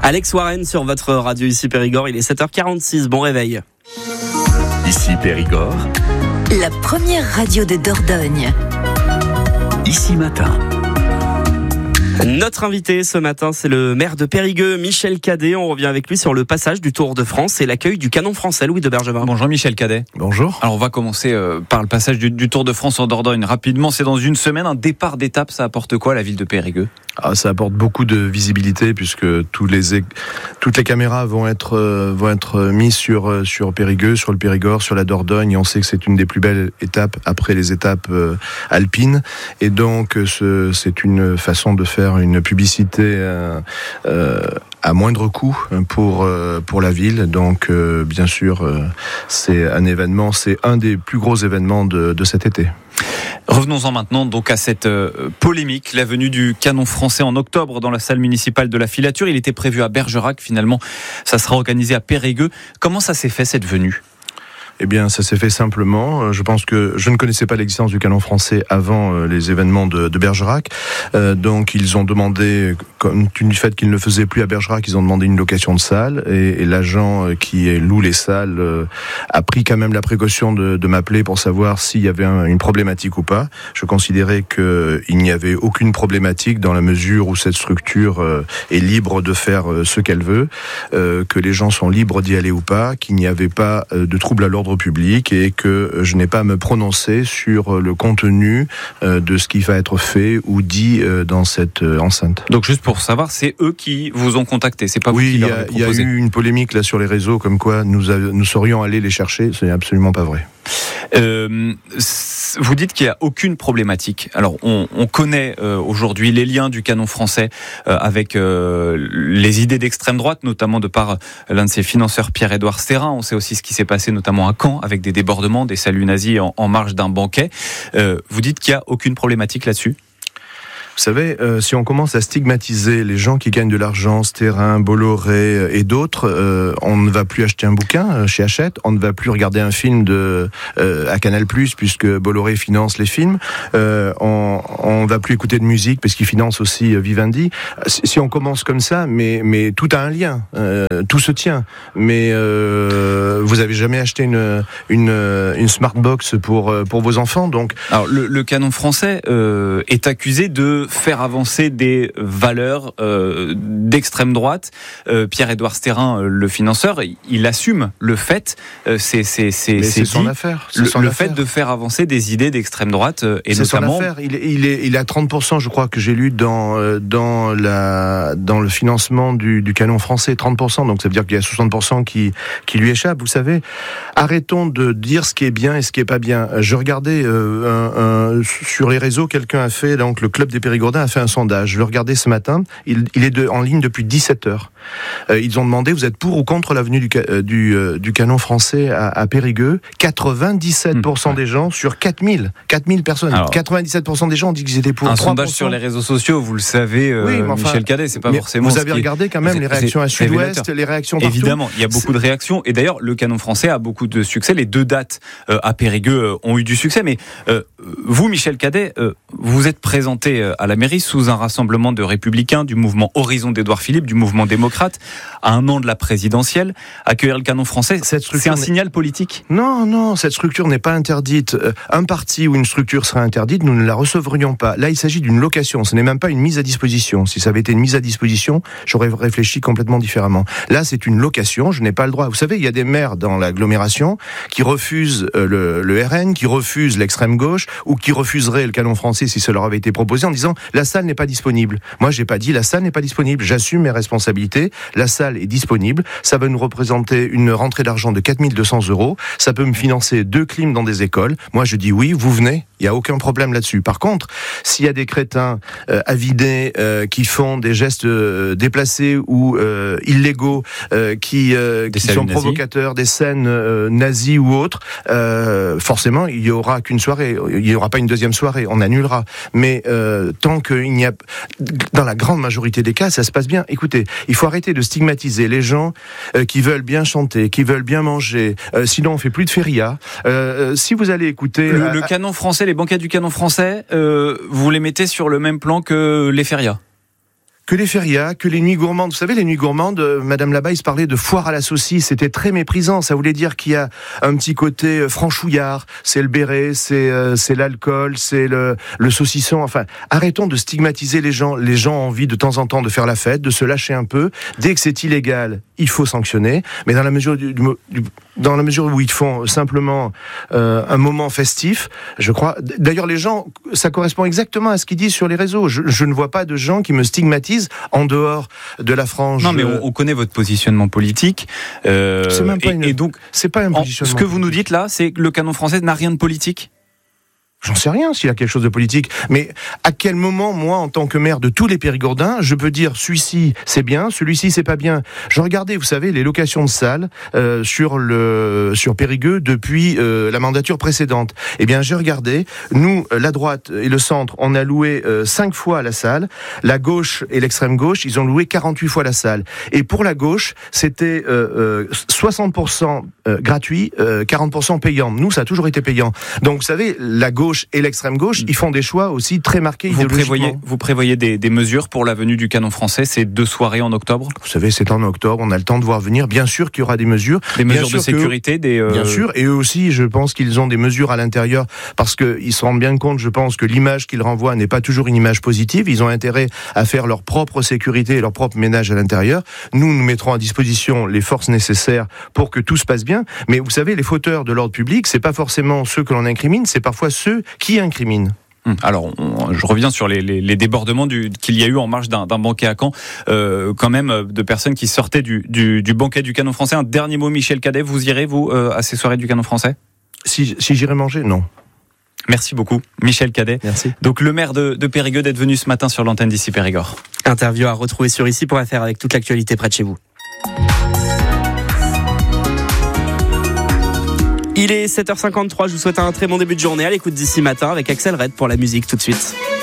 Alex Warren sur votre radio ici Périgord, il est 7h46, bon réveil. Ici Périgord, la première radio de Dordogne. Ici Matin. Notre invité ce matin, c'est le maire de Périgueux, Michel Cadet. On revient avec lui sur le passage du Tour de France et l'accueil du canon français, Louis de Bergevin. Bonjour Michel Cadet. Bonjour. Alors on va commencer par le passage du Tour de France en Dordogne. Rapidement, c'est dans une semaine, un départ d'étape. Ça apporte quoi à la ville de Périgueux ? Ça apporte beaucoup de visibilité puisque toutes les caméras vont être mises sur Périgueux, sur le Périgord, sur la Dordogne, et on sait que c'est une des plus belles étapes après les étapes alpines, et donc c'est une façon de faire une publicité à moindre coût pour la ville. Donc bien sûr c'est un événement, c'est un des plus gros événements de cet été. Revenons-en maintenant donc à cette polémique, la venue du canon français en octobre dans la salle municipale de la Filature. Il était prévu à Bergerac, finalement ça sera organisé à Périgueux. Comment ça s'est fait cette venue ? Eh bien, ça s'est fait simplement. Je pense que je ne connaissais pas l'existence du canon français avant les événements de Bergerac. Donc, ils ont demandé, compte tenu du fait qu'ils ne le faisaient plus à Bergerac, ils ont demandé une location de salle. Et l'agent qui loue les salles a pris quand même la précaution de m'appeler pour savoir s'il y avait une problématique ou pas. Je considérais qu'il n'y avait aucune problématique dans la mesure où cette structure est libre de faire ce qu'elle veut, que les gens sont libres d'y aller ou pas, qu'il n'y avait pas de trouble à l'ordre public et que je n'ai pas à me prononcer sur le contenu de ce qui va être fait ou dit dans cette enceinte. Donc juste pour savoir, c'est eux qui vous ont contacté, c'est pas vous qui leur avez proposé. Il y a eu une polémique là sur les réseaux comme quoi nous serions allés les chercher. Ce n'est absolument pas vrai. Vous dites qu'il n'y a aucune problématique. Alors on connaît aujourd'hui les liens du canon français avec les idées d'extrême droite, notamment de par l'un de ses financeurs, Pierre-Édouard Stérin. On sait aussi ce qui s'est passé notamment à Caen avec des débordements, des saluts nazis en marge d'un banquet. Vous dites qu'il n'y a aucune problématique là-dessus ? Vous savez, si on commence à stigmatiser les gens qui gagnent de l'argent, Stérin, Bolloré et d'autres, on ne va plus acheter un bouquin chez Hachette, on ne va plus regarder un film à Canal+, puisque Bolloré finance les films, on va plus écouter de musique parce qu'il finance aussi Vivendi. Si on commence comme ça, mais tout a un lien, tout se tient. Mais vous avez jamais acheté une smartbox pour vos enfants, donc. Alors le canon français est accusé de faire avancer des valeurs d'extrême droite. Pierre-Édouard Stérin, le financeur, il assume le fait, c'est son affaire. Le fait de faire avancer des idées d'extrême droite et c'est notamment. Son affaire. Il a 30%, je crois que j'ai lu dans le financement du canon français, 30%. Donc ça veut dire qu'il y a 60% qui lui échappent. Vous savez, arrêtons de dire ce qui est bien et ce qui est pas bien. Je regardais sur les réseaux, quelqu'un a fait, donc le club des Périgourdins a fait un sondage. Je le regardais ce matin. Il est en ligne depuis 17 heures. Ils ont demandé, vous êtes pour ou contre la venue du canon français à Périgueux ? 97% des gens sur 4000 personnes. Alors, 97% des gens ont dit qu'ils étaient pour. Un 3%. Sondage sur les réseaux sociaux, vous le savez, oui, Michel Cadet, c'est pas forcément. Vous avez regardé quand même les réactions à Sud-Ouest, les réactions partout. Évidemment, il y a beaucoup de réactions. Et d'ailleurs, le canon français a beaucoup de succès. Les 2 dates à Périgueux ont eu du succès. Mais vous, Michel Cadet, vous êtes présenté à la mairie sous un rassemblement de républicains du mouvement Horizon d'Édouard Philippe, du mouvement démocrate, à un an de la présidentielle. Accueillir le canon français, c'est un signal politique ? Non, cette structure n'est pas interdite. Un parti ou une structure serait interdite, nous ne la recevrions pas. Là, il s'agit d'une location, ce n'est même pas une mise à disposition. Si ça avait été une mise à disposition, j'aurais réfléchi complètement différemment. Là, c'est une location, je n'ai pas le droit. Vous savez, il y a des maires dans l'agglomération qui refusent le RN, qui refusent l'extrême gauche, ou qui refuseraient le canon français si ça leur avait été proposé en disant la salle n'est pas disponible. Moi, j'ai pas dit la salle n'est pas disponible. J'assume mes responsabilités. La salle est disponible. Ça va nous représenter une rentrée d'argent de 4200 €. Ça peut me financer 2 clims dans des écoles. Moi, je dis oui, vous venez. Il y a aucun problème là-dessus. Par contre, s'il y a des crétins avidés qui font des gestes déplacés ou illégaux, qui sont provocateurs, des scènes nazies ou autres, forcément, il y aura qu'une soirée. Il y aura pas une deuxième soirée. On annulera. Mais tant qu'il n'y a, dans la grande majorité des cas, ça se passe bien. Écoutez, il faut arrêter de stigmatiser les gens qui veulent bien chanter, qui veulent bien manger. Sinon, on fait plus de feria. Si vous allez écouter le canon français, les banquets du canon français, vous les mettez sur le même plan que les férias? Que les férias, que les nuits gourmandes. Vous savez, les nuits gourmandes, Madame Labaye parlait de foire à la saucisse. C'était très méprisant. Ça voulait dire qu'il y a un petit côté franchouillard. C'est le béret, c'est l'alcool, c'est le saucisson. Enfin, arrêtons de stigmatiser les gens. Les gens ont envie de temps en temps de faire la fête, de se lâcher un peu. Dès que c'est illégal, il faut sanctionner. Mais dans la mesure où ils font simplement un moment festif, je crois. D'ailleurs, les gens, ça correspond exactement à ce qu'ils disent sur les réseaux. Je ne vois pas de gens qui me stigmatisent en dehors de la frange. Non, mais on connaît votre positionnement politique. C'est même pas et donc, c'est pas un positionnement. Ce que vous nous dites là, c'est que le canon français n'a rien de politique. J'en sais rien s'il y a quelque chose de politique, mais à quel moment, moi, en tant que maire de tous les Périgourdins, je peux dire celui-ci c'est bien, celui-ci c'est pas bien. Je regardais, vous savez, les locations de salles sur Périgueux depuis la mandature précédente. Eh bien, j'ai regardé. Nous, la droite et le centre, on a loué 5 fois la salle. La gauche et l'extrême gauche, ils ont loué 48 fois la salle. Et pour la gauche, c'était 60% gratuit, 40% payant. Nous, ça a toujours été payant. Donc, vous savez, la gauche et l'extrême gauche, ils font des choix aussi très marqués idéologiquement. Vous prévoyez des mesures pour la venue du canon français, ces 2 soirées en octobre ? Vous savez, c'est en octobre, on a le temps de voir venir. Bien sûr qu'il y aura des mesures. Des mesures de sécurité, Bien sûr, et eux aussi, je pense qu'ils ont des mesures à l'intérieur, parce qu'ils se rendent bien compte, je pense, que l'image qu'ils renvoient n'est pas toujours une image positive. Ils ont intérêt à faire leur propre sécurité et leur propre ménage à l'intérieur. Nous mettrons à disposition les forces nécessaires pour que tout se passe bien. Mais vous savez, les fauteurs de l'ordre public, c'est pas forcément ceux que l'on incrimine, c'est parfois ceux qui incriminent. Alors, je reviens sur les débordements qu'il y a eu en marge d'un banquet à Caen, quand même, de personnes qui sortaient du banquet du canon français. Un dernier mot, Michel Cadet, vous irez, vous, à ces soirées du canon français ? Si j'irai manger, non. Merci beaucoup, Michel Cadet. Merci. Donc, le maire de Périgueux d'être venu ce matin sur l'antenne d'Ici Périgord. Interview à retrouver sur ici.fr avec toute l'actualité près de chez vous. Il est 7h53, je vous souhaite un très bon début de journée à l'écoute d'Ici Matin avec Axel Red pour la musique tout de suite.